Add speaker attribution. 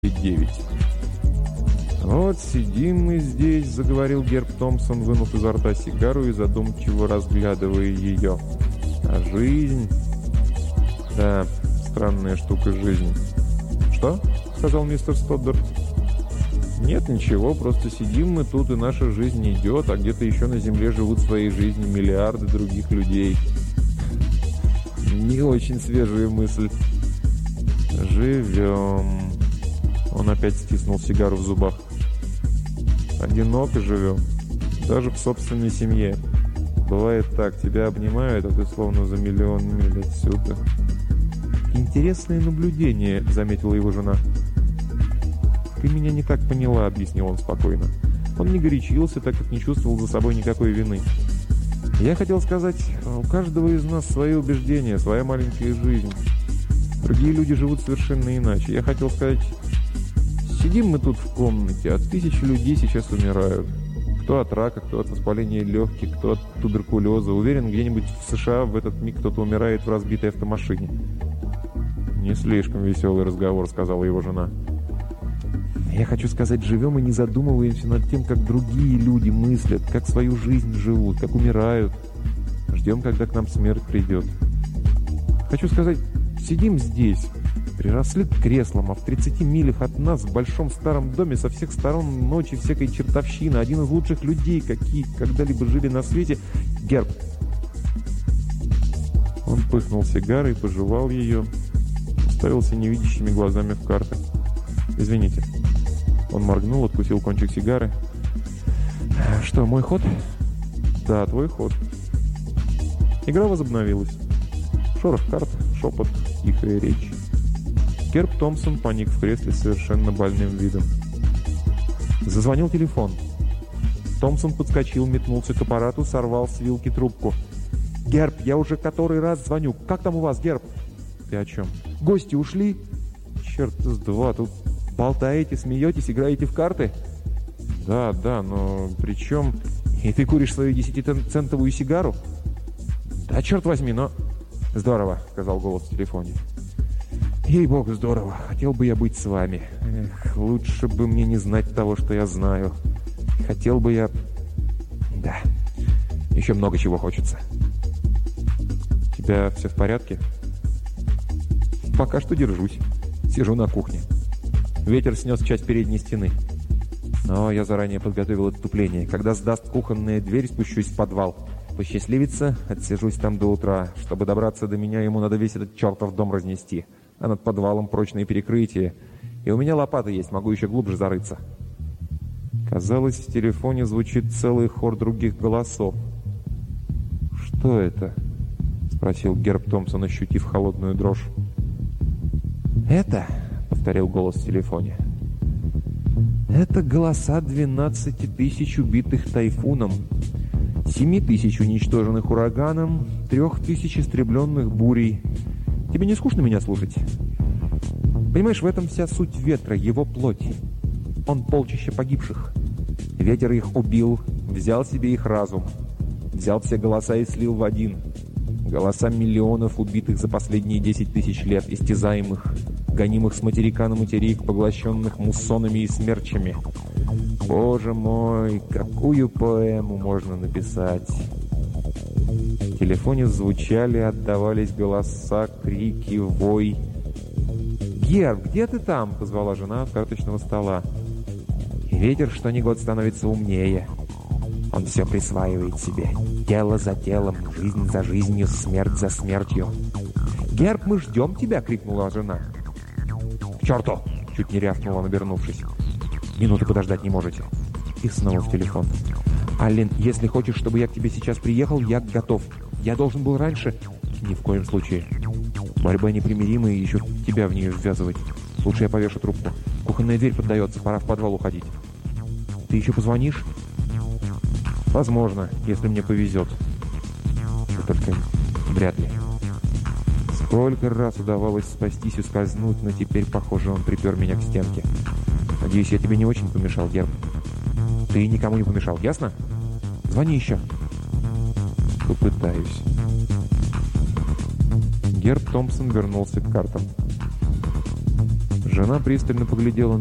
Speaker 1: 9. «Вот сидим мы здесь», — заговорил Герб Томпсон, вынув изо рта сигару и задумчиво разглядывая ее. «А жизнь? Да, странная штука жизнь». «Что?» — сказал мистер Стоддарт. «Нет, ничего, просто сидим мы тут, и наша жизнь идет, а где-то еще на Земле живут своей жизнью миллиарды других людей». «Не очень свежая мысль». «Живем». Он опять стиснул сигару в зубах. «Одиноко живем. Даже в собственной семье. Бывает так, тебя обнимают, а ты словно за миллион миль отсюда». «Интересное наблюдение», — заметила его жена. «Ты меня не так поняла», — объяснил он спокойно. Он не горячился, так как не чувствовал за собой никакой вины. «Я хотел сказать, у каждого из нас свои убеждения, своя маленькая жизнь. Другие люди живут совершенно иначе. Я хотел сказать, сидим мы тут в комнате, а тысячи людей сейчас умирают. Кто от рака, кто от воспаления легких, кто от туберкулеза. Уверен, где-нибудь в США в этот миг кто-то умирает в разбитой автомашине». «Не слишком веселый разговор», — сказала его жена. «Я хочу сказать, живем и не задумываемся над тем, как другие люди мыслят, как свою жизнь живут, как умирают. Ждем, когда к нам смерть придет. Хочу сказать, сидим здесь, приросли к креслам, а в 30 милях от нас в большом старом доме со всех сторон ночи всякой чертовщины. Один из лучших людей, какие когда-либо жили на свете. Герб». Он пыхнул сигарой, пожевал ее, уставился невидящими глазами в карты. «Извините». Он моргнул, откусил кончик сигары. «Что, мой ход?» «Да, твой ход». Игра возобновилась. Шорох карт, шепот, тихая речь. Герб Томпсон поник в кресле с совершенно больным видом. Зазвонил телефон. Томпсон подскочил, метнулся к аппарату, сорвал с вилки трубку. «Герб, я уже который раз звоню. Как там у вас, Герб?» «Ты о чем?» «Гости ушли?» «Черт с два, тут болтаете, смеетесь, играете в карты?» «Да, но при чем?» «И ты куришь свою 10-центовую сигару?» «Да, черт возьми, но...» «Здорово», — сказал голос в телефоне. «Ей-богу, здорово. Хотел бы я быть с вами. Эх, лучше бы мне не знать того, что я знаю. Хотел бы я... Да, еще много чего хочется». «У тебя все в порядке?» «Пока что держусь. Сижу на кухне. Ветер снес часть передней стены. Но я заранее подготовил отступление. Когда сдаст кухонная дверь, спущусь в подвал. Посчастливится, отсижусь там до утра. Чтобы добраться до меня, ему надо весь этот чертов дом разнести. А над подвалом прочные перекрытия. И у меня лопата есть, могу еще глубже зарыться». Казалось, в телефоне звучит целый хор других голосов. «Что это?» — спросил Герб Томпсон, ощутив холодную дрожь. «Это?» — повторил голос в телефоне. «Это голоса 12 тысяч убитых тайфуном, 7 тысяч уничтоженных ураганом, 3 тысяч истребленных бурей. Тебе не скучно меня слушать? Понимаешь, в этом вся суть ветра, его плоть. Он полчища погибших. Ветер их убил, взял себе их разум, взял все голоса и слил в один. Голоса миллионов убитых за последние 10 тысяч лет, истязаемых, гонимых с материка на материк, поглощенных муссонами и смерчами. Боже мой, какую поэму можно написать!» В телефоне звучали, отдавались голоса, крики, вой. «Герб, где ты там?» — позвала жена от карточного стола. «Ветер что ни год становится умнее. Он все присваивает себе. Тело за телом, жизнь за жизнью, смерть за смертью». «Герб, мы ждем тебя!» — крикнула жена. «К черту!» — чуть не рявкнула он, обернувшись. «Минуты подождать не можете». И снова в телефон. «Аллен, если хочешь, чтобы я к тебе сейчас приехал, я готов. Я должен был раньше...» «Ни в коем случае. Борьба непримиримая, и еще тебя в нее ввязывать. Лучше я повешу трубку. Кухонная дверь поддается, пора в подвал уходить». «Ты еще позвонишь?» «Возможно, если мне повезет. Только вряд ли». Сколько раз удавалось спастись и скользнуть, но теперь, похоже, он припер меня к стенке. «Надеюсь, я тебе не очень помешал, Герб?» «Ты никому не помешал, ясно? Звони еще». «Попытаюсь». Герб Томпсон вернулся к картам. Жена пристально поглядела